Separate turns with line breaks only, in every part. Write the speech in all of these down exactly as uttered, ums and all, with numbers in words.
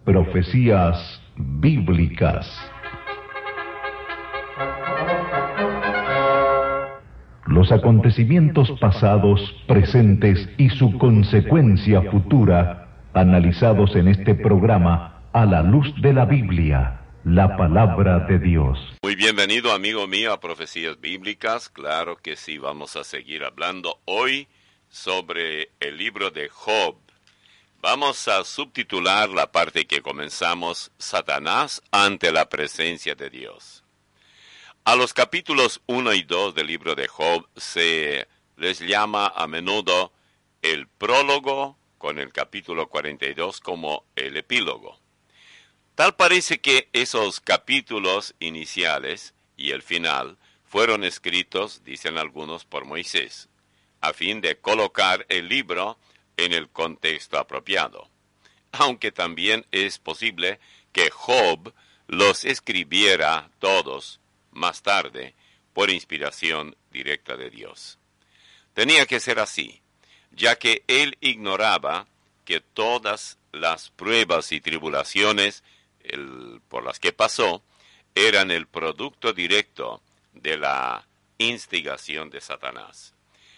Profecías bíblicas. Los acontecimientos pasados, presentes y su consecuencia futura, analizados en este programa a la luz de la Biblia, la palabra de Dios.
Muy bienvenido, amigo mío, a Profecías Bíblicas. Claro que sí, vamos a seguir hablando hoy sobre el libro de Job. Vamos a subtitular la parte que comenzamos, Satanás ante la presencia de Dios. A los capítulos uno y dos del libro de Job se les llama a menudo el prólogo, con el capítulo cuarenta y dos como el epílogo. Tal parece que esos capítulos iniciales y el final fueron escritos, dicen algunos, por Moisés, a fin de colocar el libro en el contexto apropiado. Aunque también es posible que Job los escribiera todos más tarde por inspiración directa de Dios. Tenía que ser así, ya que él ignoraba que todas las pruebas y tribulaciones el, por las que pasó eran el producto directo de la instigación de Satanás.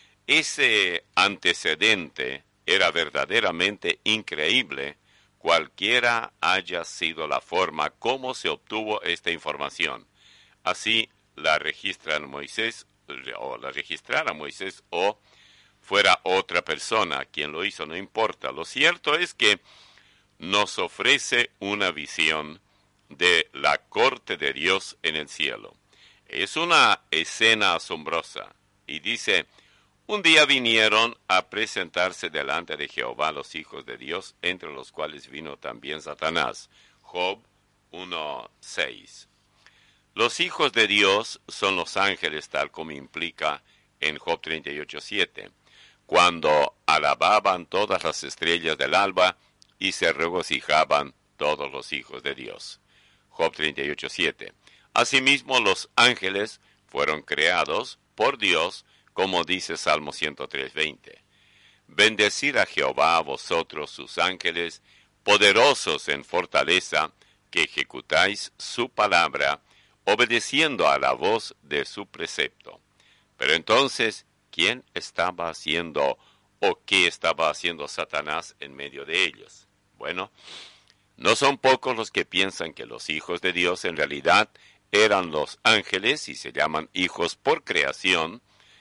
Ese antecedente era verdaderamente increíble, cualquiera haya sido la forma como se obtuvo esta información. Así la registran Moisés, o la registrara Moisés, o fuera otra persona quien lo hizo, no importa. Lo cierto es que nos ofrece una visión de la corte de Dios en el cielo. Es una escena asombrosa, y dice: un día vinieron a presentarse delante de Jehová los hijos de Dios, entre los cuales vino también Satanás. Job uno seis. Los hijos de Dios son los ángeles, tal como implica en Job treinta y ocho siete, cuando alababan todas las estrellas del alba y se regocijaban todos los hijos de Dios. Job treinta y ocho siete. Asimismo, los ángeles fueron creados por Dios, como dice Salmo ciento tres veinte. Bendecid a Jehová, vosotros sus ángeles, poderosos en fortaleza, que ejecutáis su palabra, obedeciendo a la voz de su precepto. Pero entonces, ¿quién estaba haciendo o qué estaba haciendo Satanás en medio de ellos? Bueno, no son pocos los que piensan que los hijos de Dios en realidad eran los ángeles y se llaman hijos por creación,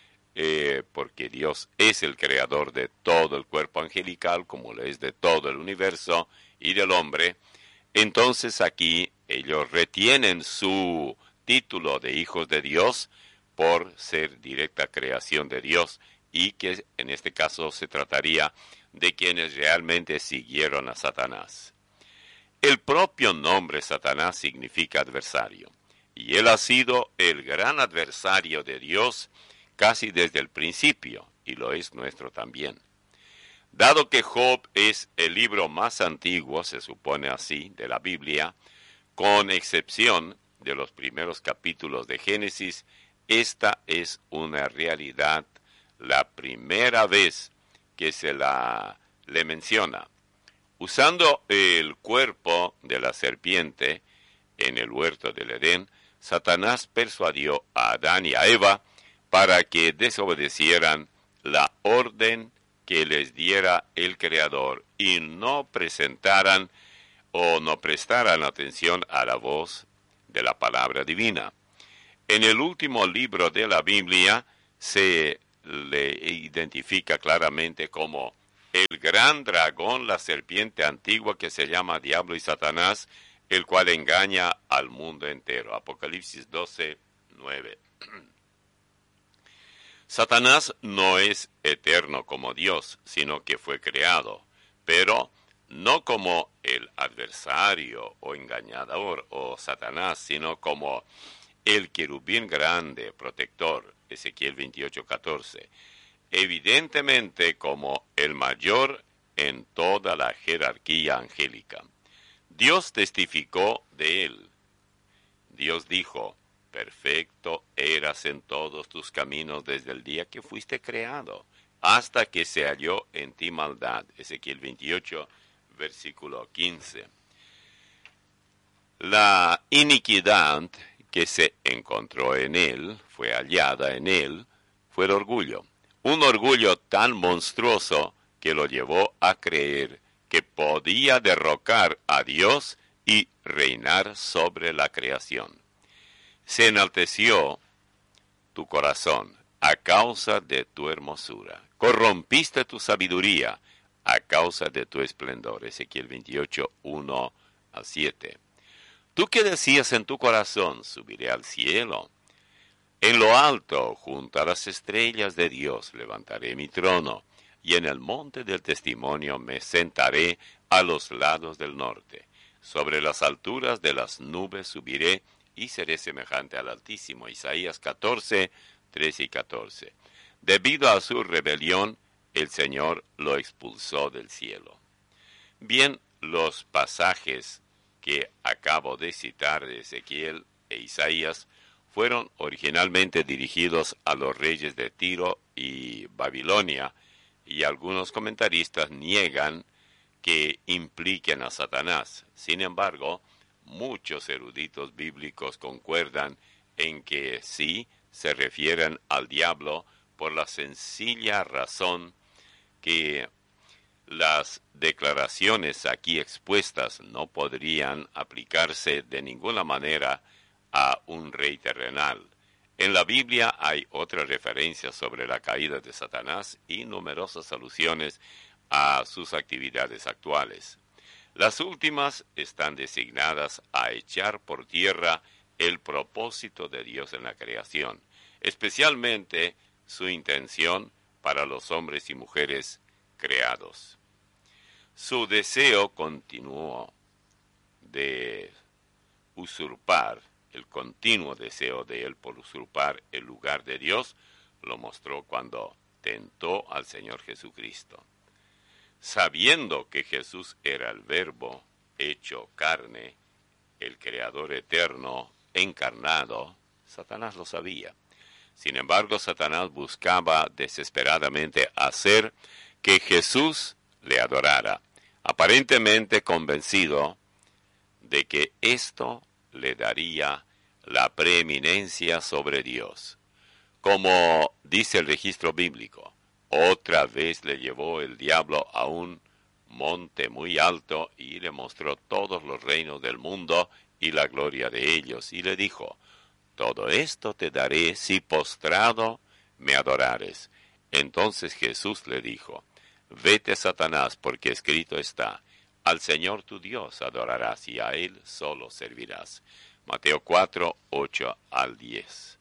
Eh, porque Dios es el creador de todo el cuerpo angelical, como lo es de todo el universo y del hombre. Entonces aquí ellos retienen su título de hijos de Dios por ser directa creación de Dios, y que en este caso se trataría de quienes realmente siguieron a Satanás. El propio nombre Satanás significa adversario, y él ha sido el gran adversario de Dios casi desde el principio, y lo es nuestro también. Dado que Job es el libro más antiguo, se supone así, de la Biblia, con excepción de los primeros capítulos de Génesis, esta es una realidad, la primera vez que se la le menciona. Usando el cuerpo de la serpiente en el huerto del Edén, Satanás persuadió a Adán y a Eva para que desobedecieran la orden que les diera el Creador y no presentaran o no prestaran atención a la voz de la palabra divina. En el último libro de la Biblia se le identifica claramente como el gran dragón, la serpiente antigua que se llama Diablo y Satanás, el cual engaña al mundo entero. Apocalipsis doce nueve. Satanás no es eterno como Dios, sino que fue creado, pero no como el adversario o engañador o Satanás, sino como el querubín grande, protector, Ezequiel veintiocho catorce, evidentemente como el mayor en toda la jerarquía angélica. Dios testificó de él. Dios dijo: perfecto eras en todos tus caminos desde el día que fuiste creado, hasta que se halló en ti maldad. Ezequiel veintiocho, versículo quince. La iniquidad que se encontró en él, fue hallada en él, fue el orgullo. Un orgullo tan monstruoso que lo llevó a creer que podía derrocar a Dios y reinar sobre la creación. Se enalteció tu corazón a causa de tu hermosura. Corrompiste tu sabiduría a causa de tu esplendor. Ezequiel veintiocho, uno a siete. Tú que decías en tu corazón, subiré al cielo. En lo alto, junto a las estrellas de Dios, levantaré mi trono, y en el monte del testimonio me sentaré a los lados del norte. Sobre las alturas de las nubes subiré, y seré semejante al Altísimo. Isaías catorce, trece y catorce. Debido a su rebelión, el Señor lo expulsó del cielo. Bien, los pasajes que acabo de citar de Ezequiel e Isaías fueron originalmente dirigidos a los reyes de Tiro y Babilonia, y algunos comentaristas niegan que impliquen a Satanás. Sin embargo, muchos eruditos bíblicos concuerdan en que sí se refieren al diablo por la sencilla razón que las declaraciones aquí expuestas no podrían aplicarse de ninguna manera a un rey terrenal. En la Biblia hay otras referencias sobre la caída de Satanás y numerosas alusiones a sus actividades actuales. Las últimas están designadas a echar por tierra el propósito de Dios en la creación, especialmente su intención para los hombres y mujeres creados. Su deseo continuo de usurpar, el continuo deseo de él por usurpar el lugar de Dios, lo mostró cuando tentó al Señor Jesucristo. Sabiendo que Jesús era el Verbo hecho carne, el Creador eterno encarnado, Satanás lo sabía. Sin embargo, Satanás buscaba desesperadamente hacer que Jesús le adorara, aparentemente convencido de que esto le daría la preeminencia sobre Dios. Como dice el registro bíblico, otra vez le llevó el diablo a un monte muy alto y le mostró todos los reinos del mundo y la gloria de ellos, y le dijo: todo esto te daré si postrado me adorares. Entonces Jesús le dijo: vete, Satanás, porque escrito está: al Señor tu Dios adorarás y a Él solo servirás. Mateo cuatro, ocho al diez.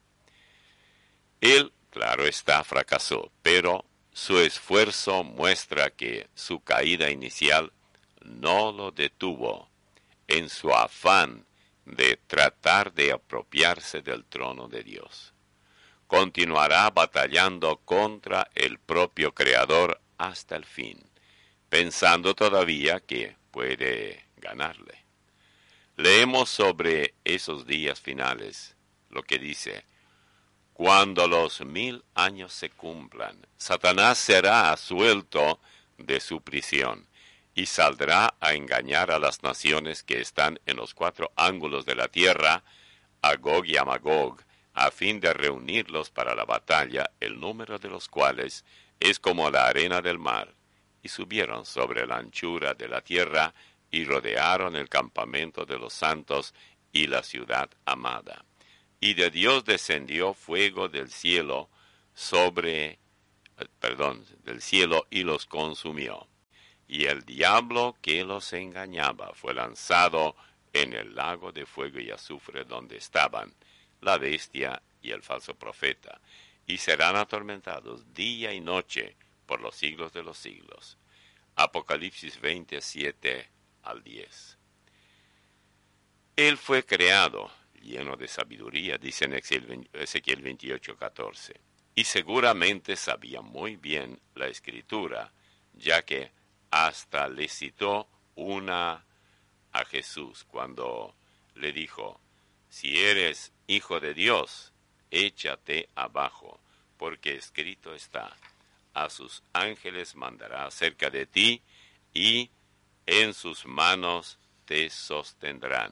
Él, claro está, fracasó, pero su esfuerzo muestra que su caída inicial no lo detuvo en su afán de tratar de apropiarse del trono de Dios. Continuará batallando contra el propio Creador hasta el fin, pensando todavía que puede ganarle. Leemos sobre esos días finales lo que dice: cuando los mil años se cumplan, Satanás será suelto de su prisión y saldrá a engañar a las naciones que están en los cuatro ángulos de la tierra, a Gog y a Magog, a fin de reunirlos para la batalla, el número de los cuales es como la arena del mar. Y subieron sobre la anchura de la tierra y rodearon el campamento de los santos y la ciudad amada. Y de Dios descendió fuego del cielo sobre, perdón, del cielo y los consumió. Y el diablo que los engañaba fue lanzado en el lago de fuego y azufre donde estaban la bestia y el falso profeta, y serán atormentados día y noche por los siglos de los siglos. Apocalipsis veintisiete al diez. Él fue creado lleno de sabiduría, dice en Ezequiel veintiocho, catorce, y seguramente sabía muy bien la escritura, ya que hasta le citó una a Jesús cuando le dijo: si eres hijo de Dios, échate abajo, porque escrito está: a sus ángeles mandará acerca de ti, y en sus manos te sostendrán,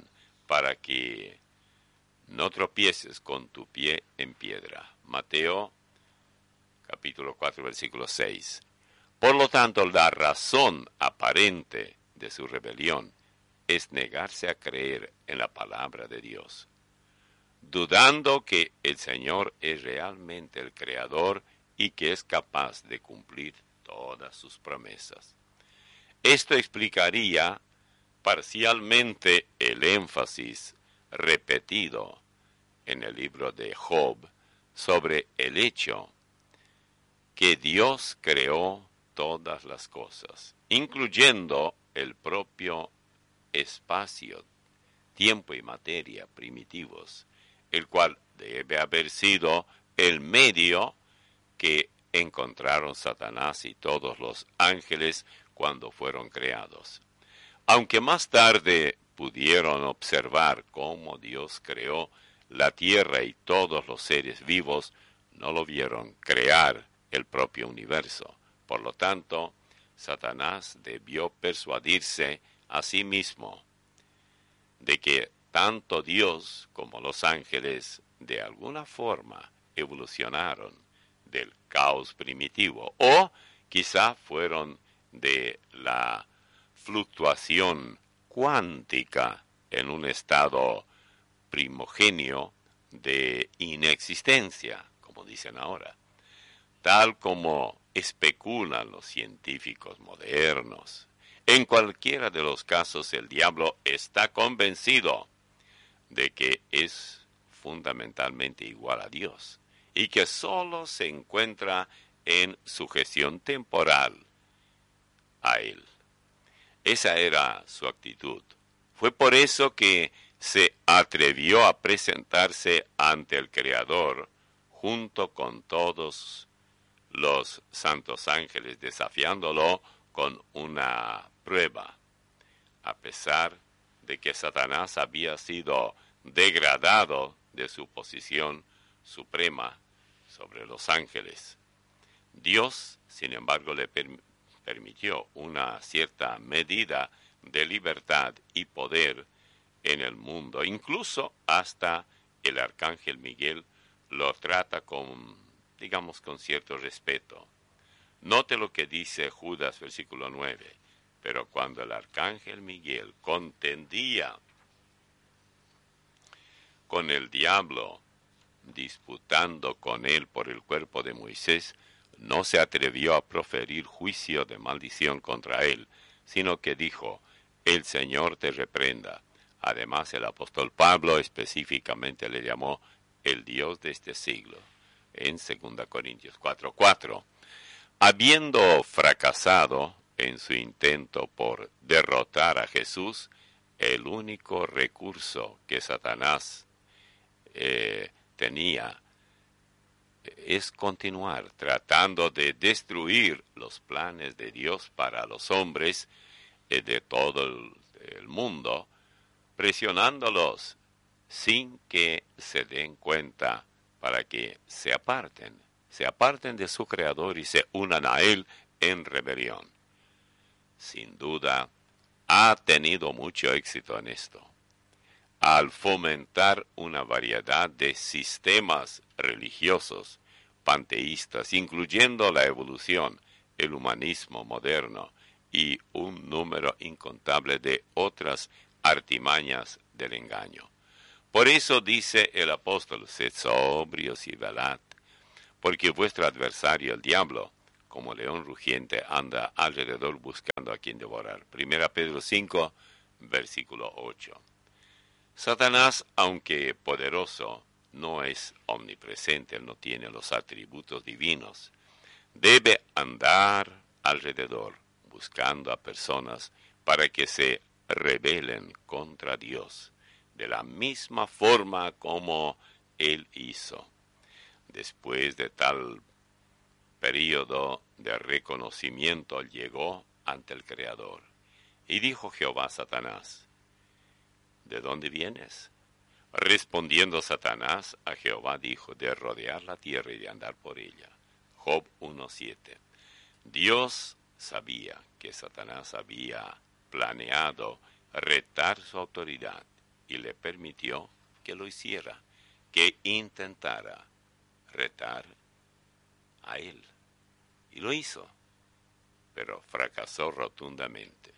para que no tropieces con tu pie en piedra. Mateo capítulo cuatro, versículo seis. Por lo tanto, la razón aparente de su rebelión es negarse a creer en la palabra de Dios, dudando que el Señor es realmente el Creador y que es capaz de cumplir todas sus promesas. Esto explicaría parcialmente el énfasis repetido en el libro de Job sobre el hecho que Dios creó todas las cosas, incluyendo el propio espacio, tiempo y materia primitivos, el cual debe haber sido el medio que encontraron Satanás y todos los ángeles cuando fueron creados. Aunque más tarde pudieron observar cómo Dios creó la tierra y todos los seres vivos, no lo vieron crear el propio universo. Por lo tanto, Satanás debió persuadirse a sí mismo de que tanto Dios como los ángeles de alguna forma evolucionaron del caos primitivo, o quizá fueron de la fluctuación cuántica en un estado primogenio de inexistencia, como dicen ahora, tal como especulan los científicos modernos. En cualquiera de los casos, el diablo está convencido de que es fundamentalmente igual a Dios y que solo se encuentra en sujeción temporal a él. Esa era su actitud. Fue por eso que se atrevió a presentarse ante el Creador junto con todos los santos ángeles, desafiándolo con una prueba. A pesar de que Satanás había sido degradado de su posición suprema sobre los ángeles, Dios, sin embargo, le per- permitió una cierta medida de libertad y poder en el mundo. Incluso hasta el arcángel Miguel lo trata con, digamos, con cierto respeto. Note lo que dice Judas, versículo nueve. Pero cuando el arcángel Miguel contendía con el diablo, disputando con él por el cuerpo de Moisés, no se atrevió a proferir juicio de maldición contra él, sino que dijo: el Señor te reprenda. Además, el apóstol Pablo específicamente le llamó el Dios de este siglo, en segunda Corintios cuatro cuatro. Habiendo fracasado en su intento por derrotar a Jesús, el único recurso que Satanás eh, tenía es continuar tratando de destruir los planes de Dios para los hombres eh, de todo el, el mundo, presionándolos sin que se den cuenta para que se aparten, se aparten de su Creador y se unan a Él en rebelión. Sin duda, ha tenido mucho éxito en esto, al fomentar una variedad de sistemas religiosos panteístas, incluyendo la evolución, el humanismo moderno y un número incontable de otras artimañas del engaño. Por eso dice el apóstol: sed sobrios y velad, porque vuestro adversario el diablo, como león rugiente, anda alrededor buscando a quien devorar. Primera Pedro cinco, versículo ocho. Satanás, aunque poderoso, no es omnipresente, él no tiene los atributos divinos. Debe andar alrededor buscando a personas para que se rebelen contra Dios, de la misma forma como él hizo. Después de tal período de reconocimiento, llegó ante el Creador. Y dijo Jehová a Satanás: ¿de dónde vienes? Respondiendo Satanás a Jehová dijo: de rodear la tierra y de andar por ella. Job uno siete. Dios sabía que Satanás había planeado retar su autoridad y le permitió que lo hiciera, que intentara retar a él. Y lo hizo, pero fracasó rotundamente.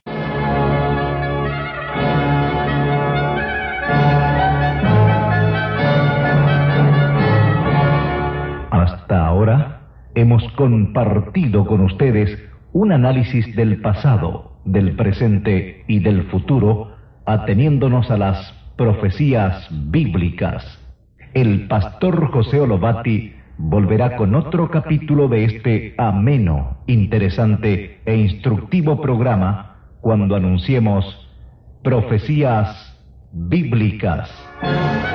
Hasta ahora hemos compartido con ustedes un análisis del pasado, del presente y del futuro, ateniéndonos a las profecías bíblicas. El pastor José Olobati volverá con otro capítulo de este ameno, interesante e instructivo programa cuando anunciemos profecías bíblicas.